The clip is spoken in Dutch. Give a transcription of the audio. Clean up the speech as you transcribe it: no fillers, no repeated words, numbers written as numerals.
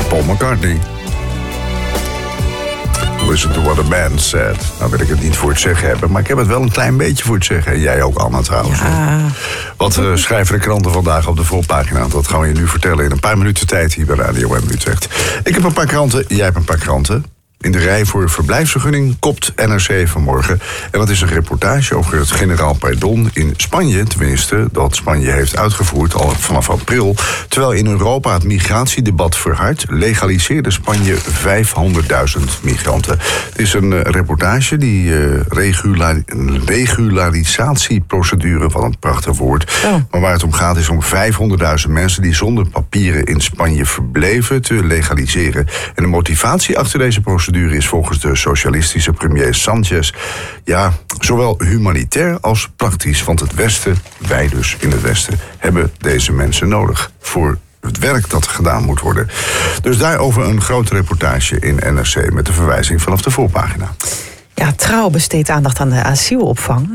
Paul McCartney. Listen to what a man said. Nou wil ik het niet voor het zeggen hebben, maar ik heb het wel een klein beetje voor het zeggen. En jij ook, Anna, trouwens. Ja. Wat schrijven de kranten vandaag op de voorpagina? Dat gaan we je nu vertellen in een paar minuten tijd hier bij Radio M Utrecht. Ik heb een paar kranten, jij hebt een paar kranten. In de rij voor verblijfsvergunning kopt NRC vanmorgen. En dat is een reportage over het generaal pardon in Spanje. Tenminste, dat Spanje heeft uitgevoerd al vanaf april. Terwijl in Europa het migratiedebat verhardt, legaliseerde Spanje 500.000 migranten. Het is een reportage die regularisatieprocedure, wat een prachtig woord. Oh. Maar waar het om gaat is om 500.000 mensen die zonder papieren in Spanje verbleven te legaliseren. En de motivatie achter deze procedure is volgens de socialistische premier Sanchez, ja, zowel humanitair als praktisch. Want het Westen, wij dus in het Westen, hebben deze mensen nodig voor het werk dat gedaan moet worden. Dus daarover een grote reportage in NRC met de verwijzing vanaf de voorpagina. Ja, Trouw besteedt aandacht aan de asielopvang.